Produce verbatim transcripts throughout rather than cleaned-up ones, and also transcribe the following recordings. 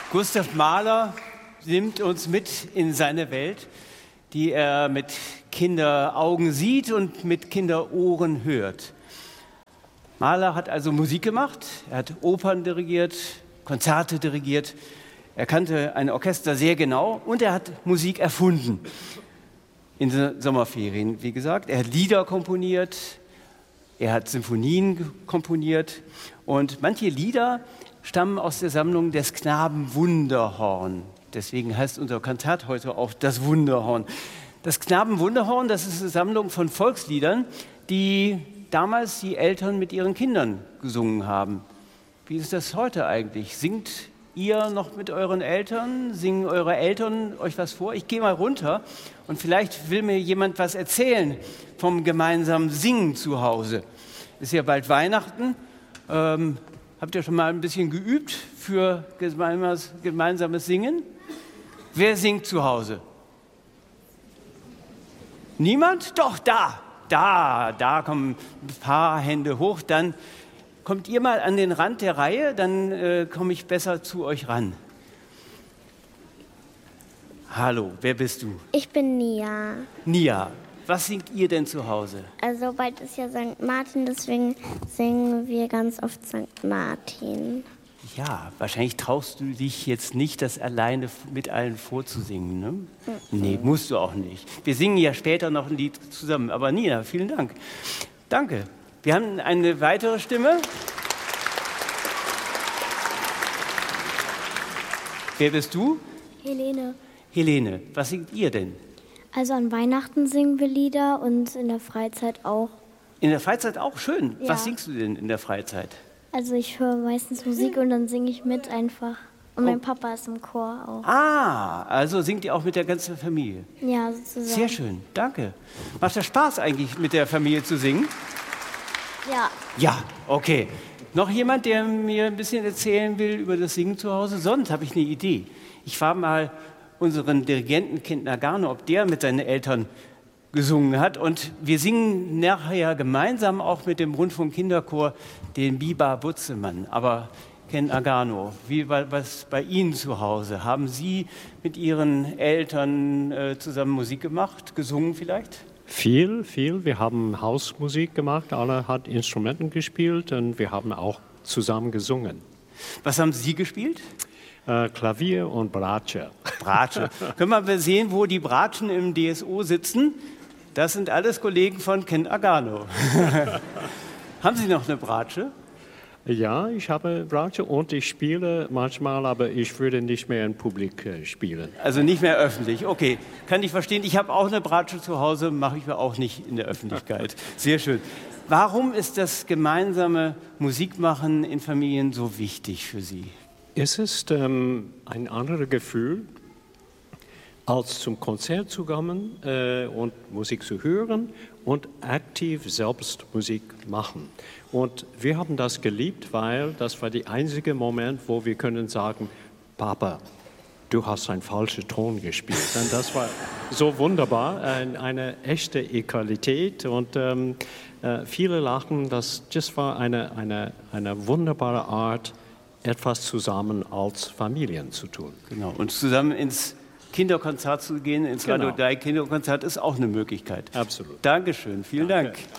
Gustav Mahler nimmt uns mit in seine Welt, die er mit Kinderaugen sieht und mit Kinderohren hört. Mahler hat also Musik gemacht, er hat Opern dirigiert, Konzerte dirigiert, er kannte ein Orchester sehr genau und er hat Musik erfunden. In den Sommerferien, wie gesagt, er hat Lieder komponiert, er hat Sinfonien komponiert und manche Lieder stammen aus der Sammlung des Knaben Wunderhorn. Deswegen heißt unser Konzert heute auch das Wunderhorn. Das Knaben Wunderhorn, das ist eine Sammlung von Volksliedern, die damals die Eltern mit ihren Kindern gesungen haben. Wie ist das heute eigentlich? Singt ihr noch mit euren Eltern? Singen eure Eltern euch was vor? Ich gehe mal runter und vielleicht will mir jemand was erzählen vom gemeinsamen Singen zu Hause. Ist ja bald Weihnachten. Ähm, habt ihr schon mal ein bisschen geübt für gemeinsames Singen? Wer singt zu Hause? Niemand? Doch, da, da, da kommen ein paar Hände hoch. Dann kommt ihr mal an den Rand der Reihe, dann äh, komme ich besser zu euch ran. Hallo, wer bist du? Ich bin Nia. Nia, was singt ihr denn zu Hause? Also bald ist ja Sankt Martin, deswegen singen wir ganz oft Sankt Martin. Ja, wahrscheinlich traust du dich jetzt nicht, das alleine mit allen vorzusingen, ne? Mhm. Nee, musst du auch nicht. Wir singen ja später noch ein Lied zusammen. Aber Nia, vielen Dank. Danke. Wir haben eine weitere Stimme. Wer bist du? Helene. Helene, was singt ihr denn? Also an Weihnachten singen wir Lieder und in der Freizeit auch. In der Freizeit auch? Schön. Ja. Was singst du denn in der Freizeit? Also ich höre meistens Musik und dann singe ich mit einfach. Und mein Papa ist im Chor auch. Ah, also singt ihr auch mit der ganzen Familie? Ja, sozusagen. Sehr schön, danke. Macht das Spaß eigentlich, mit der Familie zu singen? Ja. Ja, okay. Noch jemand, der mir ein bisschen erzählen will über das Singen zu Hause? Sonst habe ich eine Idee. Ich frage mal unseren Dirigenten Kent Nagano, ob der mit seinen Eltern gesungen hat. Und wir singen nachher gemeinsam auch mit dem Rundfunk-Kinderchor den Biba Butzemann. Aber Kent Nagano, wie war was bei Ihnen zu Hause? Haben Sie mit Ihren Eltern äh, zusammen Musik gemacht, gesungen vielleicht? Viel, viel. Wir haben Hausmusik gemacht, alle hat Instrumenten gespielt und wir haben auch zusammen gesungen. Was haben Sie gespielt? Äh, Klavier und Bratsche. Bratsche. Können wir mal sehen, wo die Bratschen im D S O sitzen? Das sind alles Kollegen von Kent Nagano. Haben Sie noch eine Bratsche? Ja, ich habe Bratsche und ich spiele manchmal, aber ich würde nicht mehr im Publik äh, spielen. Also nicht mehr öffentlich, okay. Kann ich verstehen. Ich habe auch eine Bratsche zu Hause, mache ich mir auch nicht in der Öffentlichkeit. Sehr schön. Warum ist das gemeinsame Musikmachen in Familien so wichtig für Sie? Es ist ähm, ein anderes Gefühl, als zum Konzert zu kommen äh, und Musik zu hören und aktiv selbst Musik machen. Und wir haben das geliebt, weil das war der einzige Moment, wo wir können sagen, Papa, du hast einen falschen Ton gespielt. Und das war so wunderbar, eine, eine echte Egalität und ähm, äh, viele lachen, das, das war eine, eine, eine wunderbare Art, etwas zusammen als Familien zu tun. Genau, und zusammen ins Kinderkonzert zu gehen, ins Genau. Radodai Kinderkonzert ist auch eine Möglichkeit. Absolut. Dankeschön, vielen Danke. Dank.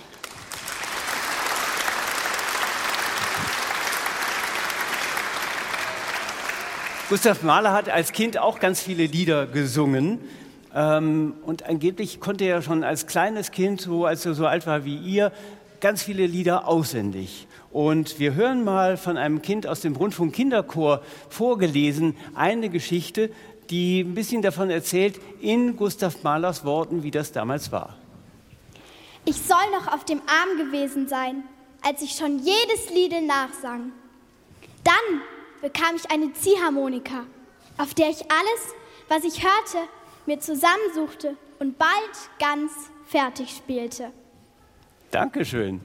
Gustav Mahler hat als Kind auch ganz viele Lieder gesungen. Ähm, und angeblich konnte er schon als kleines Kind, so als er so alt war wie ihr, ganz viele Lieder auswendig. Und wir hören mal von einem Kind aus dem Rundfunk-Kinderchor vorgelesen eine Geschichte, die ein bisschen davon erzählt, in Gustav Mahlers Worten, wie das damals war. Ich soll noch auf dem Arm gewesen sein, als ich schon jedes Lied nachsang. Dann bekam ich eine Ziehharmonika, auf der ich alles, was ich hörte, mir zusammensuchte und bald ganz fertig spielte. Dankeschön.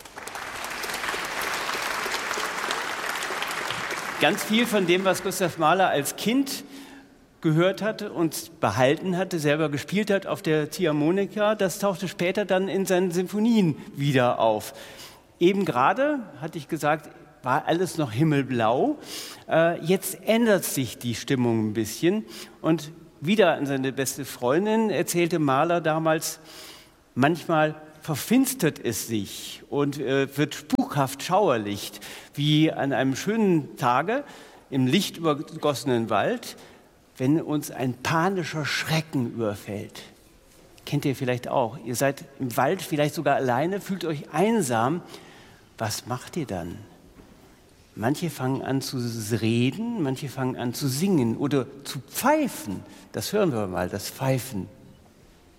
Ganz viel von dem, was Gustav Mahler als Kind gehört hatte und behalten hatte, selber gespielt hat auf der Ziehharmonika, das tauchte später dann in seinen Sinfonien wieder auf. Eben gerade, hatte ich gesagt, war alles noch himmelblau. Äh, jetzt ändert sich die Stimmung ein bisschen. Und wieder an seine beste Freundin erzählte Mahler damals, manchmal verfinstert es sich und äh, wird spukhaft schauerlich, wie an einem schönen Tage im lichtübergossenen Wald, wenn uns ein panischer Schrecken überfällt. Kennt ihr vielleicht auch. Ihr seid im Wald, vielleicht sogar alleine, fühlt euch einsam. Was macht ihr dann? Manche fangen an zu reden, manche fangen an zu singen oder zu pfeifen. Das hören wir mal, das Pfeifen.